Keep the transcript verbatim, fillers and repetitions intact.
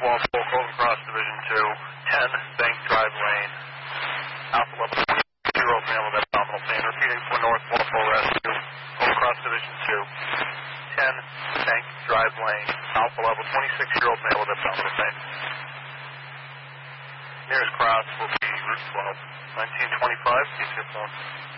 Walpole, Colton Cross Division two, ten Bank Drive Lane, Alpha level twenty-year-old male with abdominal pain. Repeating for North Walpole Rescue, Colton Cross Division two, ten Bank Drive Lane, Alpha level twenty-six-year-old male with abdominal pain. Nearest cross will be Route twelve, nineteen twenty-five, T-Tip one.